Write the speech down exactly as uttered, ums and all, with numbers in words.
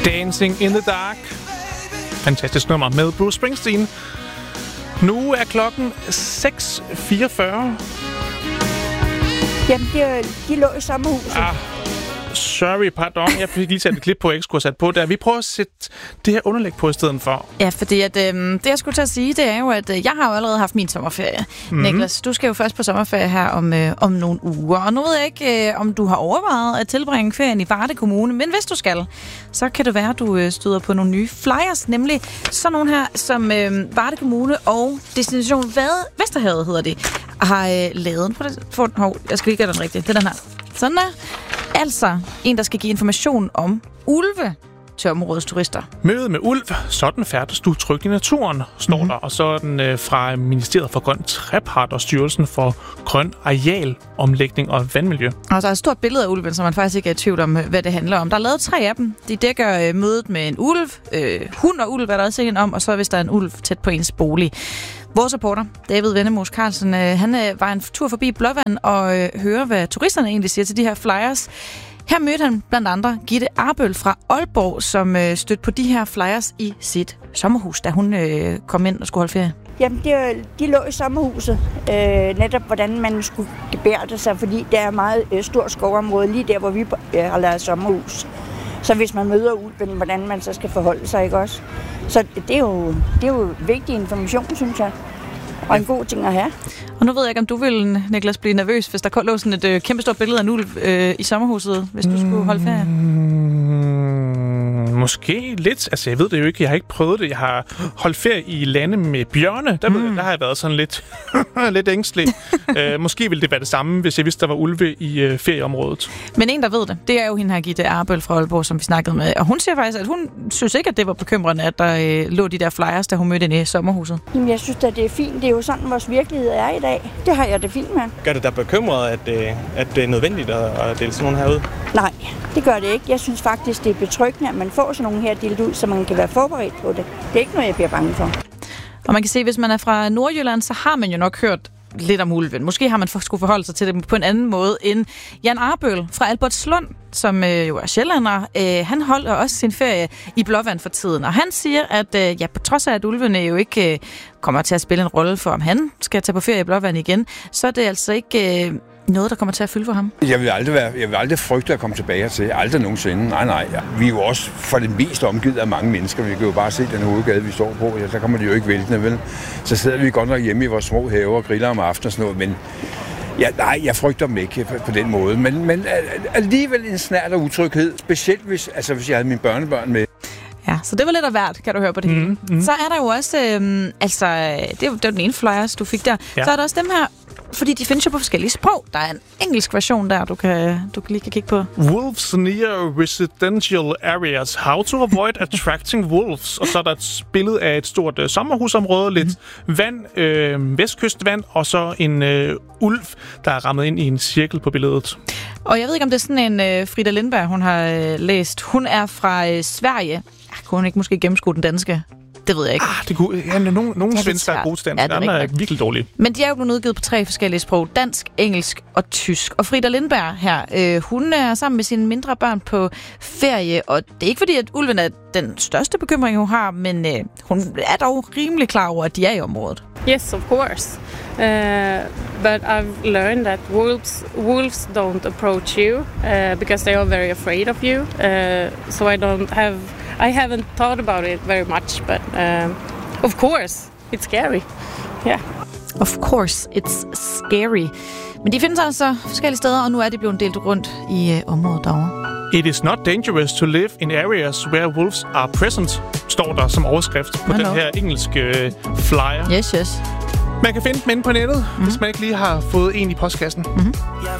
Dancing in the Dark. Fantastisk nummer med Bruce Springsteen. Nu er klokken seks fireogfyrre. Jamen, de, de lå i sommerhuset. Ah, sorry, pardon. Jeg fik lige sat et klip på, jeg ikke skulle have sat på der. Vi prøver at sætte det her underlæg på i stedet for. Ja, fordi at, øhm, det, jeg skulle til at sige, det er jo, at øh, jeg har jo allerede haft min sommerferie. Mm-hmm. Niklas, du skal jo først på sommerferie her om, øh, om nogle uger. Og nu ved jeg ikke, øh, om du har overvejet at tilbringe ferien i Varde Kommune. Men hvis du skal, så kan det være, at du øh, støder på nogle nye flyers. Nemlig sådan nogle her, som øh, Varde Kommune og Destination Vesterhavet hedder det, har øh, lavet. På det, for, hov, jeg skal lige gøre den rigtigt. Det er den her. Sådan der. Altså en, der skal give information om ulve til områdets turister. Mødet med ulv, sådan færdes du trygt i naturen, står mm-hmm. der. Og så er den øh, fra Ministeriet for Grøn Trepart og Styrelsen for Grøn Arealomlægning og Vandmiljø. Og så er et stort billede af ulven, så man faktisk ikke er i tvivl om, hvad det handler om. Der er lavet tre af dem. De dækker øh, mødet med en ulv, øh, hund og ulv er der også en om, og så hvis der er en ulv tæt på ens bolig. Vores reporter, David Vennemos Carlsen, øh, han øh, var en tur forbi Blåvand og øh, hører, hvad turisterne egentlig siger til de her flyers. Her mødte han blandt andre Gitte Arbøl fra Aalborg, som øh, stødte på de her flyers i sit sommerhus, da hun øh, kom ind og skulle holde ferie. Jamen, de, de lå i sommerhuset. Øh, netop hvordan man skulle gebærde sig, fordi der er meget øh, stort skovområde lige der, hvor vi øh, har lavet sommerhus. Så hvis man møder ulven, hvordan man så skal forholde sig, ikke også? Så det er jo, det er jo vigtig information, synes jeg. Og en god ting at have. Og nu ved jeg ikke, om du ville, Niklas, blive nervøs, hvis der lå sådan et øh, kæmpestort billede af en ulv øh, i sommerhuset, hvis du mm, skulle holde ferie? Måske lidt. Altså, jeg ved det jo ikke. Jeg har ikke prøvet det. Jeg har holdt ferie i lande med bjørne. Der, mm. der har jeg været sådan lidt, lidt ængstelig. uh, måske ville det være det samme, hvis jeg vidste, der var ulve i uh, ferieområdet. Men en, der ved det, det er jo hende her, Gitte Arbøl fra Aalborg, som vi snakkede med. Og hun siger faktisk, at hun synes ikke, at det var bekymrende, at der øh, lå de der flyers, da hun mødte ind i sommerhuset. Jamen, jeg synes at det er fint. Det er jo sådan, vores virkelighed er i dag. Det har jeg det fint med. Gør det dig bekymret, at, at det er nødvendigt at dele sådan nogle herude? Nej, det gør det ikke. Jeg synes faktisk, det er betryggende, at man får sådan nogle her delt ud, så man kan være forberedt på det. Det er ikke noget, jeg bliver bange for. Og man kan se, at hvis man er fra Nordjylland, så har man jo nok hørt lidt om ulven. Måske har man skulle forholde sig til det på en anden måde end Jan Arbøl fra Albertslund, som øh, jo er sjællander. Øh, han holder også sin ferie i Blåvand for tiden, og han siger, at øh, ja, på trods af, at ulvene jo ikke øh, kommer til at spille en rolle for, om han skal tage på ferie i Blåvand igen, så er det altså ikke øh, noget, der kommer til at fylde for ham. Jeg vil aldrig, være, jeg vil aldrig frygte at komme tilbage til. Aldrig nogensinde. Nej, nej. Ja. Vi er jo også for det mest omgivet af mange mennesker. Vi kan jo bare se den hovedgade, vi står på. Ja, så kommer de jo ikke væltende, vel? Så sidder vi godt nok hjemme i vores små haver og griller om aftenen og sådan noget, men ja, nej, jeg frygter dem ikke på, på den måde. Men, men alligevel en snert af utryghed. Specielt hvis, altså, hvis jeg havde mine børnebørn med. Ja, så det var lidt af hvert, kan du høre på det hele. Mm-hmm. Så er der jo også, øhm, altså, det er jo den ene flyers, du fik der. Ja. Så er der også dem her, fordi de findes jo på forskellige sprog. Der er en engelsk version der, du kan, du kan lige kan kigge på. Wolves near residential areas. How to avoid attracting wolves. Og så er der et billede af et stort uh, sommerhusområde, lidt mm. vand, øh, vestkystvand, og så en øh, ulv, der er rammet ind i en cirkel på billedet. Og jeg ved ikke, om det er sådan en øh, Frida Lindberg, hun har øh, læst. Hun er fra øh, Sverige. Ja, kunne hun ikke måske gennemskue den danske? Det ved jeg ikke. Ah, det kunne, ja, nogle nogle svensker er gode til dansk, ja, andre er virkelig dårlige. Men de er jo blevet udgivet på tre forskellige sprog. Dansk, engelsk og tysk. Og Frida Lindberg her, øh, hun er sammen med sine mindre børn på ferie. Og det er ikke fordi, at ulven er den største bekymring, hun har, men øh, hun er dog rimelig klar over, at de er i området. Yes, of course. Uh, but I've learned that wolves wolves don't approach you uh, because they are very afraid of you. Uh, so I don't have I haven't thought about it very much, but uh, of course it's scary. Yeah. Of course it's scary. Men de findes altså forskellige steder, og nu er de blevet delt rundt i øh, området derovre. It is not dangerous to live in areas where wolves are present, står der som overskrift på Hello. Den her engelske øh, flyer. Yes, yes. Man kan finde dem inde på nettet, mm-hmm. hvis man ikke lige har fået en i postkassen. Mm-hmm.